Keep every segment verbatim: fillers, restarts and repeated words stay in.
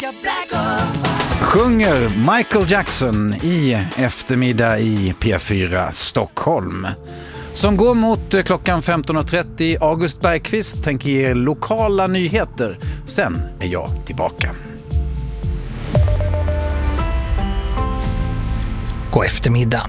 Sjunger Michael Jackson i eftermiddag i P fyra Stockholm. Som går mot klockan femton och trettio. August Bergqvist tänker ge lokala nyheter. Sen är jag tillbaka. God eftermiddag.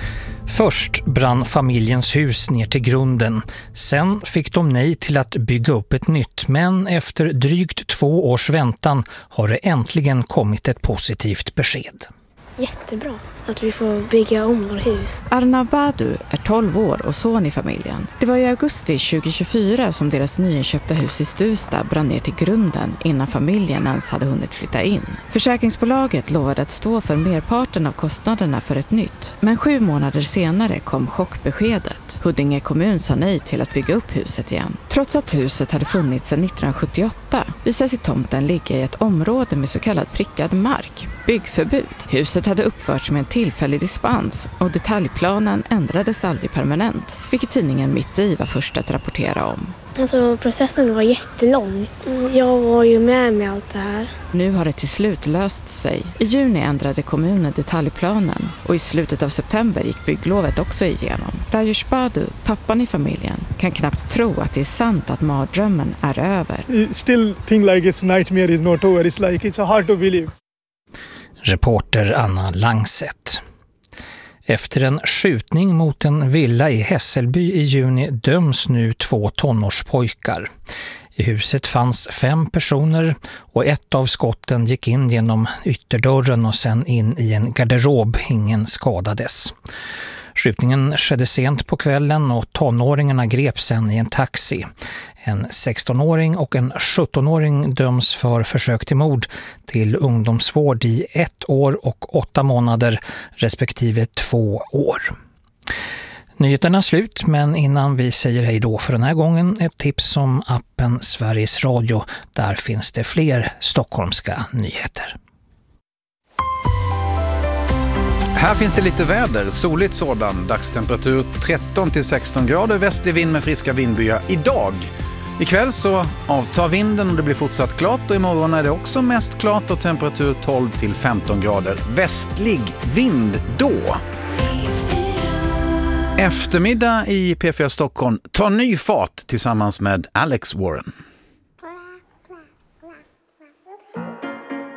Först brann familjens hus ner till grunden. Sen fick de nej till att bygga upp ett nytt. Men efter drygt två års väntan har det äntligen kommit ett positivt besked. Jättebra att vi får bygga om vårt hus. Arnav Badu är tolv år och son i familjen. Det var i augusti tjugohundratjugofyra som deras nyinköpta hus i Stuvsta brann ner till grunden innan familjen ens hade hunnit flytta in. Försäkringsbolaget lovade att stå för merparten av kostnaderna för ett nytt. Men sju månader senare kom chockbeskedet. Huddinge kommun sa nej till att bygga upp huset igen. Trots att huset hade funnits sedan nittonhundrasjuttioåtta visade sig tomten ligga i ett område med så kallad prickad mark. Byggförbud. Huset hade uppförts med en tillfällig dispens och detaljplanen ändrades aldrig permanent, vilket tidningen Mitt i var först att rapportera om. Alltså processen var jättelång. Jag var ju med med allt det här. Nu har det till slut löst sig. I juni ändrade kommunen detaljplanen och i slutet av september gick bygglovet också igenom. Rajesh Badu, pappan i familjen, kan knappt tro att det är sant att mardrömmen är över. Still think like it's nightmare is not over. It's like it's hard to believe. Reporter Anna Langset. Efter en skjutning mot en villa i Hässelby i juni döms nu två tonårspojkar. I huset fanns fem personer och ett av skotten gick in genom ytterdörren och sen in i en garderob. Ingen skadades. Skjutningen skedde sent på kvällen och tonåringarna greps sen i en taxi. En sextonåring och en sjuttonåring döms för försök till mord till ungdomsvård i ett år och åtta månader respektive två år. Nyheterna slut, men innan vi säger hej då för den här gången ett tips om appen Sveriges Radio. Där finns det fler stockholmska nyheter. Här finns det lite väder, soligt sådan, dagstemperatur tretton till sexton grader, västlig vind med friska vindbyar idag. Ikväll så avtar vinden och det blir fortsatt klart och imorgon är det också mest klart och temperatur tolv till femton grader, västlig vind då. Eftermiddag i P fyra Stockholm tar ny fart tillsammans med Alex Warren.